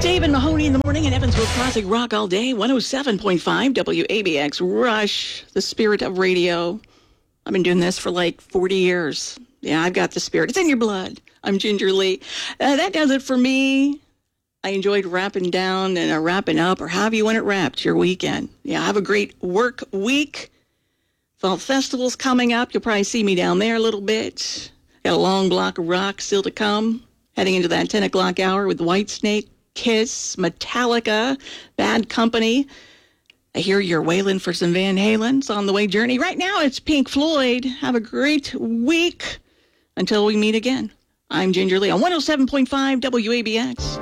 Dave and Mahoney in the morning in Evansville Classic Rock all day. 107.5 WABX Rush, the spirit of radio. I've been doing this for like 40 years. Yeah, I've got the spirit. It's in your blood. I'm Ginger Lee. That does it for me. I enjoyed wrapping down and wrapping up, or however you want it wrapped, your weekend. Yeah, have a great work week. Fall Festival's coming up. You'll probably see me down there a little bit. Got a long block of rock still to come. Heading into that 10 o'clock hour with Whitesnake, Kiss, Metallica, Bad Company. I hear you're wailing for some Van Halen's on the way journey. Right now, it's Pink Floyd. Have a great week until we meet again. I'm Ginger Lee on 107.5 WABX.